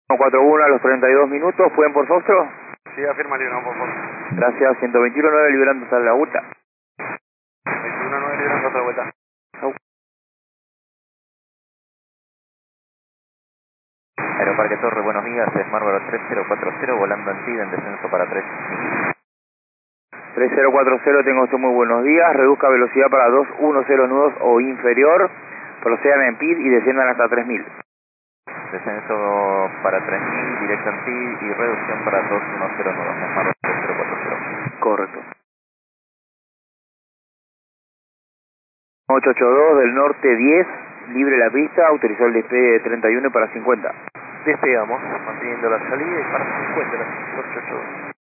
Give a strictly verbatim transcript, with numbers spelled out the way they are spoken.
cuatro uno a los treinta y dos minutos, ¿pueden por Fostro? Sí, afirma Librano, por favor. Gracias, ciento veintiuno nueve liberando hasta la vuelta. veintiuno nueve Librano, otra vuelta. Chau. Aeroparque Torre, buenos días, es Mármaro tres cero cuatro cero, volando en TID en descenso para tres. tres cero cuatro cero, tengo usted muy buenos días, reduzca velocidad para dos uno cero nudos o inferior, procedan en P I D y desciendan hasta tres mil. Descenso para tres mil, directo en TID y reducción para dos uno cero nudos, es Mármaro tres cero cuatro cero. Correcto. ocho ocho dos del norte diez, libre la pista, autorizó el despegue de treinta y uno para cincuenta. Despegamos, manteniendo la salida y para cincuenta, la ocho ocho dos.